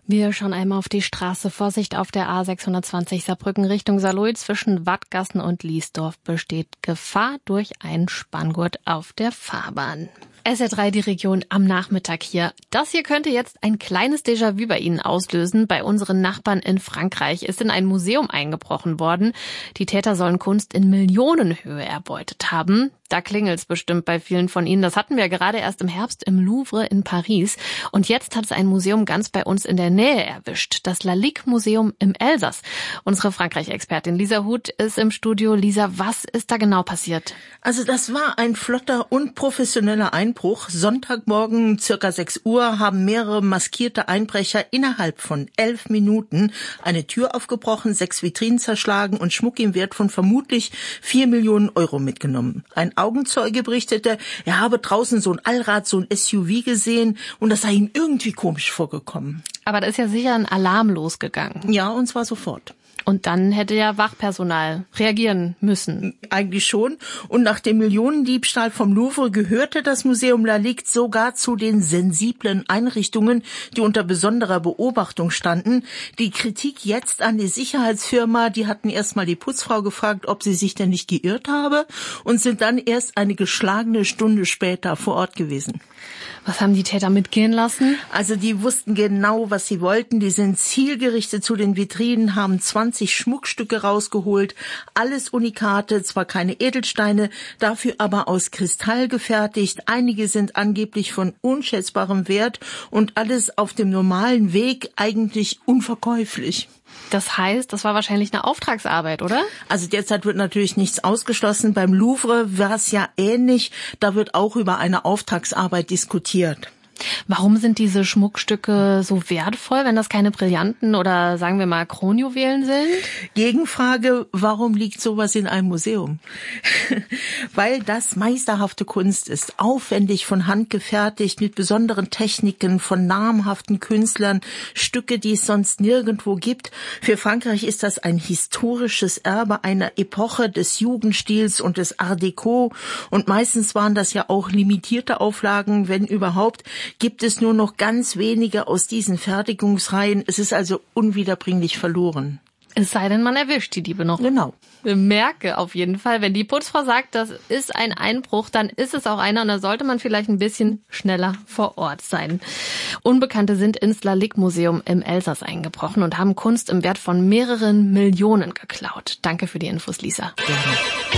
Wir schauen einmal auf die Straße. Vorsicht auf der A620 Saarbrücken Richtung Saarlouis. Zwischen Wattgassen und Liesdorf besteht Gefahr durch einen Spanngurt auf der Fahrbahn. SR3, die Region am Nachmittag hier. Das hier könnte jetzt ein kleines Déjà-vu bei Ihnen auslösen. Bei unseren Nachbarn in Frankreich ist in ein Museum eingebrochen worden. Die Täter sollen Kunst in Millionenhöhe erbeutet haben. Da klingelt's bestimmt bei vielen von Ihnen. Das hatten wir gerade erst im Herbst im Louvre in Paris. Und jetzt hat es ein Museum ganz bei uns in der Nähe erwischt. Das Lalique-Museum im Elsass. Unsere Frankreich-Expertin Lisa Huth ist im Studio. Lisa, was ist da genau passiert? Also das war ein flotter und professioneller Einbruch. Sonntagmorgen, circa 6 Uhr, haben mehrere maskierte Einbrecher innerhalb von 11 Minuten eine Tür aufgebrochen, 6 Vitrinen zerschlagen und Schmuck im Wert von vermutlich 4 Millionen Euro mitgenommen. Ein Augenzeuge berichtete, er habe draußen so ein Allrad, so ein SUV gesehen und das sei ihm irgendwie komisch vorgekommen. Aber da ist ja sicher ein Alarm losgegangen. Ja, und zwar sofort. Und dann hätte ja Wachpersonal reagieren müssen. Eigentlich schon. Und nach dem Millionendiebstahl vom Louvre gehörte das Museum Lalique sogar zu den sensiblen Einrichtungen, die unter besonderer Beobachtung standen. Die Kritik jetzt an die Sicherheitsfirma, die hatten erstmal die Putzfrau gefragt, ob sie sich denn nicht geirrt habe und sind dann erst eine geschlagene Stunde später vor Ort gewesen. Was haben die Täter mitgehen lassen? Also die wussten genau, was sie wollten. Die sind zielgerichtet zu den Vitrinen, haben 20 Schmuckstücke rausgeholt. Alles Unikate, zwar keine Edelsteine, dafür aber aus Kristall gefertigt. Einige sind angeblich von unschätzbarem Wert und alles auf dem normalen Weg eigentlich unverkäuflich. Das heißt, das war wahrscheinlich eine Auftragsarbeit, oder? Also derzeit wird natürlich nichts ausgeschlossen. Beim Louvre war es ja ähnlich. Da wird auch über eine Auftragsarbeit diskutiert. Warum sind diese Schmuckstücke so wertvoll, wenn das keine Brillanten oder sagen wir mal Kronjuwelen sind? Gegenfrage, warum liegt sowas in einem Museum? Weil das meisterhafte Kunst ist, aufwendig von Hand gefertigt, mit besonderen Techniken von namhaften Künstlern, Stücke, die es sonst nirgendwo gibt. Für Frankreich ist das ein historisches Erbe einer Epoche des Jugendstils und des Art Deco. Und meistens waren das ja auch limitierte Auflagen, wenn überhaupt. Gibt es nur noch ganz wenige aus diesen Fertigungsreihen. Es ist also unwiederbringlich verloren. Es sei denn, man erwischt die Diebe noch. Genau. Ich merke auf jeden Fall, wenn die Putzfrau sagt, das ist ein Einbruch, dann ist es auch einer und da sollte man vielleicht ein bisschen schneller vor Ort sein. Unbekannte sind ins Lalique-Museum im Elsass eingebrochen und haben Kunst im Wert von mehreren Millionen geklaut. Danke für die Infos, Lisa. Gerne.